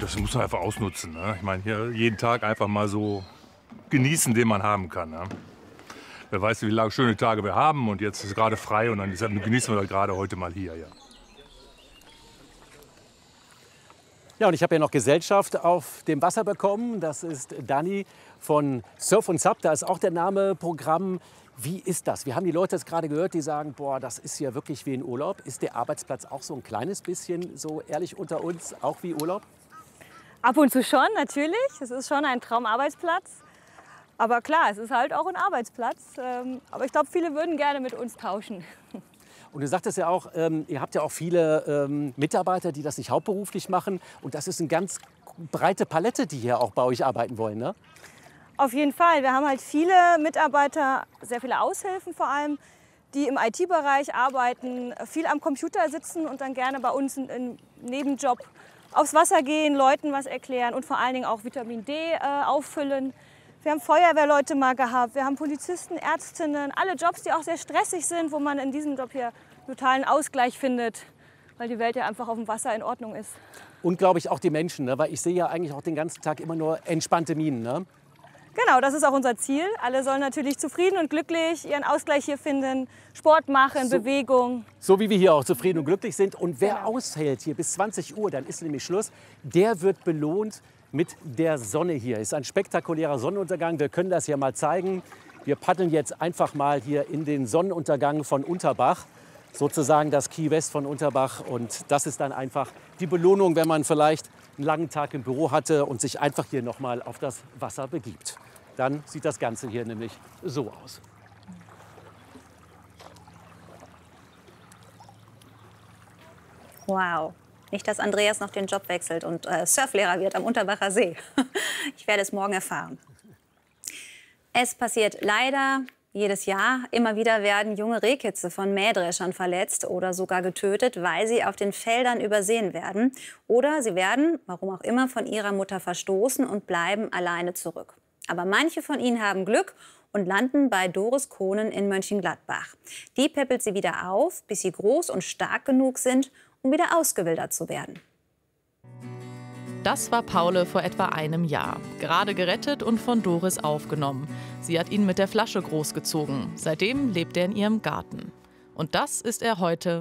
Das muss man einfach ausnutzen. Ne? Ich meine, hier jeden Tag einfach mal so genießen, den man haben kann. Ne? Wer weiß, wie lange schöne Tage wir haben und jetzt ist es gerade frei und dann deshalb genießen wir das gerade heute mal hier. Ja. Ja, und ich habe ja noch Gesellschaft auf dem Wasser bekommen. Das ist Dani von Surf und Sub. Da ist auch der Name Programm. Wie ist das? Wir haben die Leute jetzt gerade gehört, die sagen, boah, das ist ja wirklich wie ein Urlaub. Ist der Arbeitsplatz auch so ein kleines bisschen, so ehrlich unter uns, auch wie Urlaub? Ab und zu schon, natürlich. Es ist schon ein Traumarbeitsplatz. Aber klar, es ist halt auch ein Arbeitsplatz. Aber ich glaube, viele würden gerne mit uns tauschen. Und du sagtest ja auch, ihr habt ja auch viele Mitarbeiter, die das nicht hauptberuflich machen. Und das ist eine ganz breite Palette, die hier auch bei euch arbeiten wollen, ne? Auf jeden Fall. Wir haben halt viele Mitarbeiter, sehr viele Aushilfen vor allem, die im IT-Bereich arbeiten, viel am Computer sitzen und dann gerne bei uns einen Nebenjob aufs Wasser gehen, Leuten was erklären und vor allen Dingen auch Vitamin D auffüllen. Wir haben Feuerwehrleute mal gehabt, wir haben Polizisten, Ärztinnen, alle Jobs, die auch sehr stressig sind, wo man in diesem Job hier totalen Ausgleich findet, weil die Welt ja einfach auf dem Wasser in Ordnung ist. Und glaube ich auch die Menschen, ne? Weil ich sehe ja eigentlich auch den ganzen Tag immer nur entspannte Minen. Ne? Genau, das ist auch unser Ziel. Alle sollen natürlich zufrieden und glücklich ihren Ausgleich hier finden, Sport machen, Bewegung. So wie wir hier auch zufrieden und glücklich sind. Und wer aushält hier bis 20 Uhr, dann ist nämlich Schluss, der wird belohnt mit der Sonne hier. Ist ein spektakulärer Sonnenuntergang. Wir können das ja mal zeigen. Wir paddeln jetzt einfach mal hier in den Sonnenuntergang von Unterbach. Sozusagen das Key West von Unterbach. Und das ist dann einfach die Belohnung, wenn man vielleicht einen langen Tag im Büro hatte und sich einfach hier noch mal auf das Wasser begibt. Dann sieht das Ganze hier nämlich so aus. Wow. Nicht, dass Andreas noch den Job wechselt und Surflehrer wird am Unterbacher See. Ich werde es morgen erfahren. Es passiert leider jedes Jahr. Immer wieder werden junge Rehkitze von Mähdreschern verletzt oder sogar getötet, weil sie auf den Feldern übersehen werden. Oder sie werden, warum auch immer, von ihrer Mutter verstoßen und bleiben alleine zurück. Aber manche von ihnen haben Glück und landen bei Doris Kohnen in Mönchengladbach. Die peppelt sie wieder auf, bis sie groß und stark genug sind, um wieder ausgewildert zu werden. Das war Paule vor etwa einem Jahr. Gerade gerettet und von Doris aufgenommen. Sie hat ihn mit der Flasche großgezogen. Seitdem lebt er in ihrem Garten. Und das ist er heute